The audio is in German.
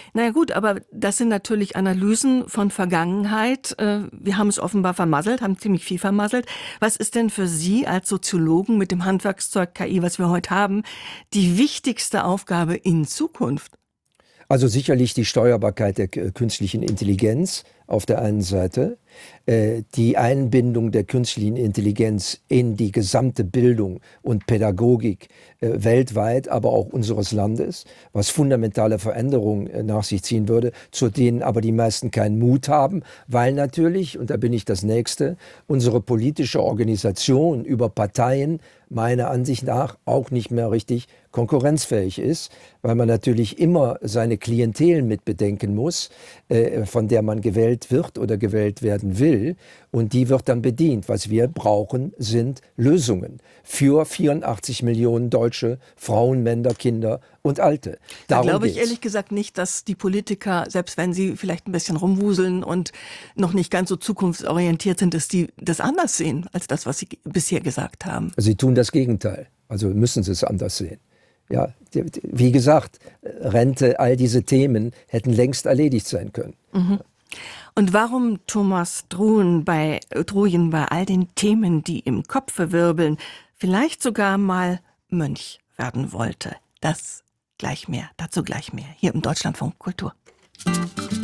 Na ja gut, aber das sind natürlich Analysen von Vergangenheit. Wir haben es offenbar vermasselt, haben ziemlich viel vermasselt. Was ist denn für Sie als Soziologen mit dem Handwerkszeug KI, was wir heute haben, die wichtigste Aufgabe in Zukunft? Also sicherlich die Steuerbarkeit der künstlichen Intelligenz auf der einen Seite, die Einbindung der künstlichen Intelligenz in die gesamte Bildung und Pädagogik weltweit, aber auch unseres Landes, was fundamentale Veränderungen nach sich ziehen würde, zu denen aber die meisten keinen Mut haben, weil natürlich, und da bin ich das Nächste, unsere politische Organisation über Parteien meiner Ansicht nach auch nicht mehr richtig konkurrenzfähig ist, weil man natürlich immer seine Klientel mit bedenken muss, von der man gewählt wird oder gewählt werden will. Und die wird dann bedient. Was wir brauchen, sind Lösungen für 84 Millionen deutsche Frauen, Männer, Kinder und Alte. Da Darum glaube ich geht's. ehrlich gesagt nicht, dass die Politiker, selbst wenn sie vielleicht ein bisschen rumwuseln und noch nicht ganz so zukunftsorientiert sind, dass die das anders sehen als das, was sie bisher gesagt haben. Sie tun das Gegenteil. Also müssen sie es anders sehen. Ja, wie gesagt, Rente, all diese Themen hätten längst erledigt sein können. Und warum Thomas Druyen bei all den Themen, die im Kopfe wirbeln, vielleicht sogar mal Mönch werden wollte? Dazu gleich mehr, hier im Deutschlandfunk Kultur.